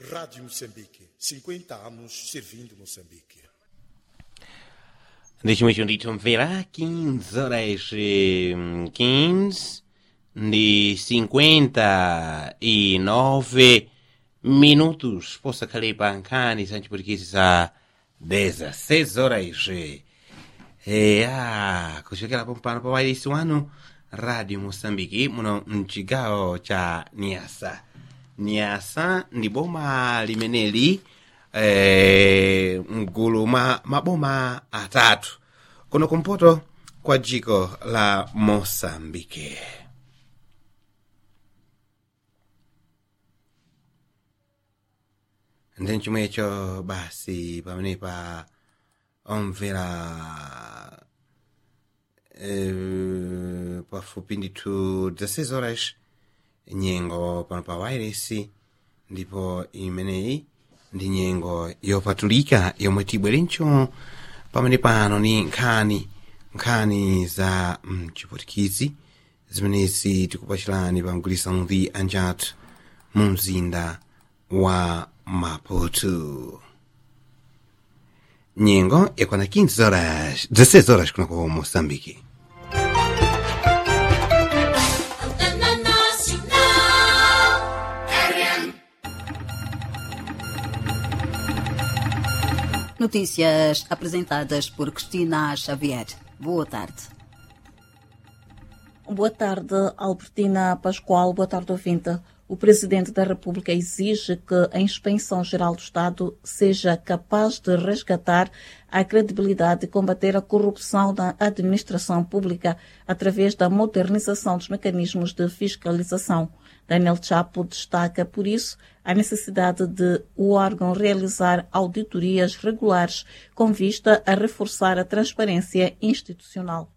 Rádio Moçambique, 50 anos servindo Moçambique. Deixa-me verá 15 horas 15 de 59 minutos. Possa cair bancani, Santi Porquisa, 16 horas. Kuchokera pompano pa wailesi wanu Radio Moçambique muno mchigawo cha Niassa. Niassa ndi boma limeneli mgulu maboma atatu kuno kumpoto kwa jiko la Moçambique. Ndi chomwecho basi pamenepa omvera pafupi ndithu 16 horas nyengo pano pa wailesi, ndipo imeneyi ndi nyengo yopatulika yomwe tibwerencho pamene pano ni nkhani za mchipotikizi zimenezi tikupachirani pa mgwirizano ndi anjathu mu mzinda wa Maputo. Nyengo yakwana 15 horas 16 horas kuno ku Moçambique. Notícias apresentadas por Cristina Xavier. Boa tarde. Boa tarde, Albertina Pascoal. Boa tarde, ouvinte. O Presidente da República exige que a Inspeção-Geral do Estado seja capaz de resgatar a credibilidade e combater a corrupção na administração pública através da modernização dos mecanismos de fiscalização. Daniel Chapo destaca, por isso, a necessidade de o órgão realizar auditorias regulares com vista a reforçar a transparência institucional.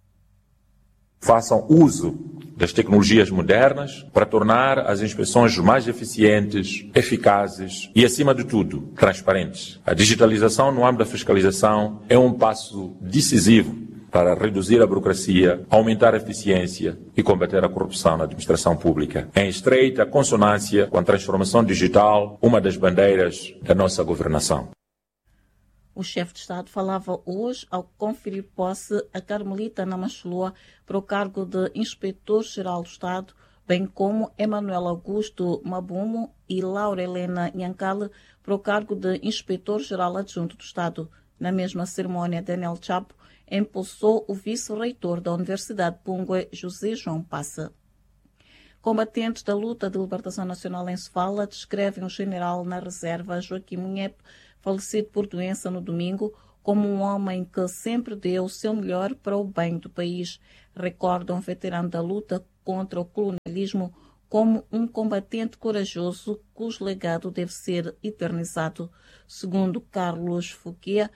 Façam uso das tecnologias modernas para tornar as inspeções mais eficientes, eficazes e, acima de tudo, transparentes. A digitalização no âmbito da fiscalização é um passo decisivo para reduzir a burocracia, aumentar a eficiência e combater a corrupção na administração pública. Em estreita consonância com a transformação digital, uma das bandeiras da nossa governação. O chefe de Estado falava hoje ao conferir posse a Carmelita Namachulua para o cargo de Inspetor-Geral do Estado, bem como Emanuel Augusto Mabumo e Laura Helena Nhancale para o cargo de Inspetor-Geral Adjunto do Estado. Na mesma cerimônia, Daniel Chapo empossou o vice-reitor da Universidade de Pungue, José João Passa. Combatentes da luta de libertação nacional em Sofala descrevem o general na reserva Joaquim Munhepe, falecido por doença no domingo, como um homem que sempre deu o seu melhor para o bem do país. Recordam um veterano da luta contra o colonialismo como um combatente corajoso cujo legado deve ser eternizado. Segundo Carlos Fouquet,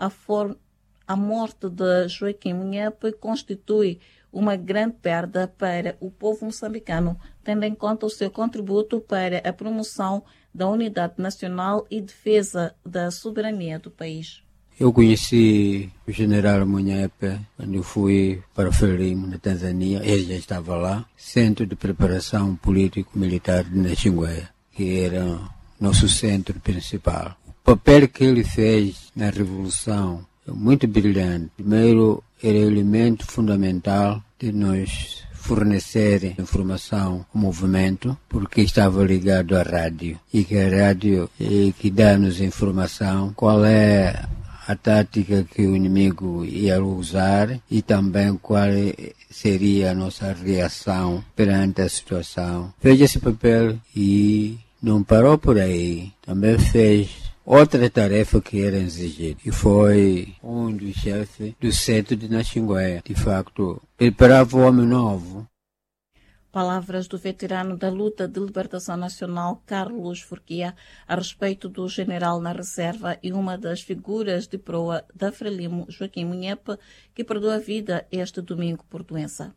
a morte de Joaquim Munhepe constitui uma grande perda para o povo moçambicano, tendo em conta o seu contributo para a promoção da unidade nacional e defesa da soberania do país. Eu conheci o general Munhepe quando eu fui para Frelimo, na Tanzânia. Ele já estava lá, Centro de Preparação Político-Militar de Naxingueia, que era nosso centro principal. O papel que ele fez na Revolução é muito brilhante. Primeiro, era o elemento fundamental de nós fornecer informação ao movimento, porque estava ligado à rádio, e que a rádio é que dá-nos informação, qual é a tática que o inimigo ia usar e também qual seria a nossa reação perante a situação. Fez esse papel e não parou por aí, também fez outra tarefa que era exigida, e foi um dos chefes do centro de Naxingueia. De facto, preparava o homem novo. Palavras do veterano da luta de libertação nacional, Carlos Fouquet, a respeito do general na reserva e uma das figuras de proa da Frelimo, Joaquim Munhepe, que perdeu a vida este domingo por doença.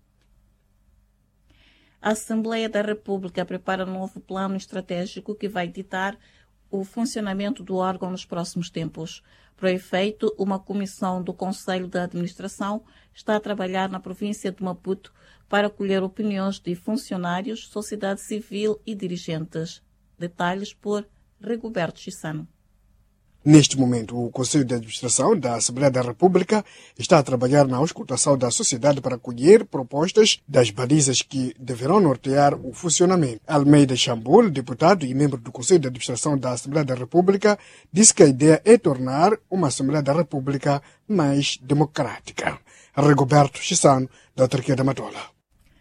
A Assembleia da República prepara um novo plano estratégico que vai ditar o funcionamento do órgão nos próximos tempos. Para o efeito, uma comissão do Conselho de Administração está a trabalhar na província de Maputo para colher opiniões de funcionários, sociedade civil e dirigentes. Detalhes por Rigoberto Chissano. Neste momento, o Conselho de Administração da Assembleia da República está a trabalhar na auscultação da sociedade para colher propostas das balizas que deverão nortear o funcionamento. Almeida Chambul, deputado e membro do Conselho de Administração da Assembleia da República, disse que a ideia é tornar uma Assembleia da República mais democrática. Rigoberto Chissano, da Autarquia da Matola.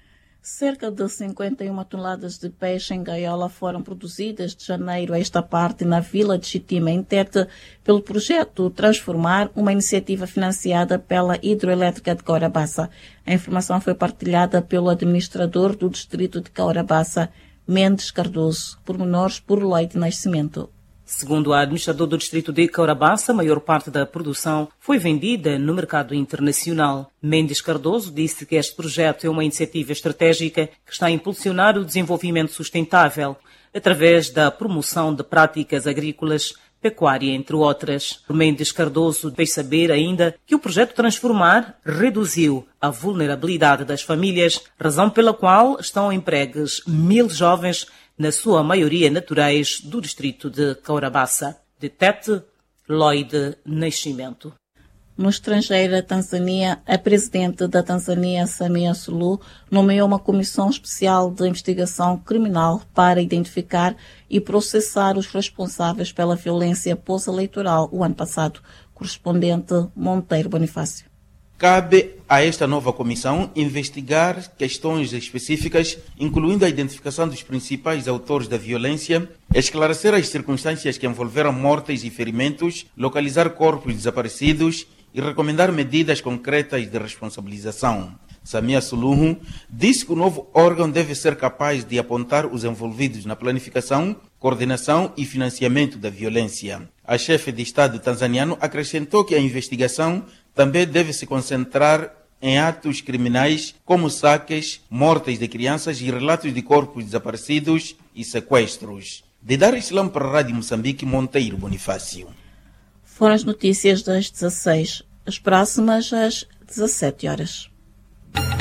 Cerca de 51 toneladas de peixe em gaiola foram produzidas de janeiro a esta parte na vila de Chitima, em Tete, pelo projeto Transformar, uma iniciativa financiada pela Hidroelétrica de Caurabaça. A informação foi partilhada pelo administrador do distrito de Caurabaça, Mendes Cardoso, pormenores por Leite Nascimento. Segundo o administrador do distrito de Caurabaça, a maior parte da produção foi vendida no mercado internacional. Mendes Cardoso disse que este projeto é uma iniciativa estratégica que está a impulsionar o desenvolvimento sustentável através da promoção de práticas agrícolas, pecuária, entre outras. Mendes Cardoso fez saber ainda que o projeto Transformar reduziu a vulnerabilidade das famílias, razão pela qual estão empregues 1.000 jovens, na sua maioria naturais, do distrito de Caurabaça. De Tete, Lloyd Nascimento. No estrangeiro, a Tanzânia, a presidente da Tanzânia, Samia Suluhu, nomeou uma comissão especial de investigação criminal para identificar e processar os responsáveis pela violência pós-eleitoral o ano passado. Correspondente Monteiro Bonifácio. Cabe a esta nova comissão investigar questões específicas, incluindo a identificação dos principais autores da violência, esclarecer as circunstâncias que envolveram mortes e ferimentos, localizar corpos desaparecidos e recomendar medidas concretas de responsabilização. Samia Suluhu disse que o novo órgão deve ser capaz de apontar os envolvidos na planificação, coordenação e financiamento da violência. A chefe de Estado tanzaniano acrescentou que a investigação também deve se concentrar em atos criminais como saques, mortes de crianças e relatos de corpos desaparecidos e sequestros. De Dar Islam para a Rádio Moçambique, Monteiro Bonifácio. Foram as notícias das 16. As próximas às 17 horas.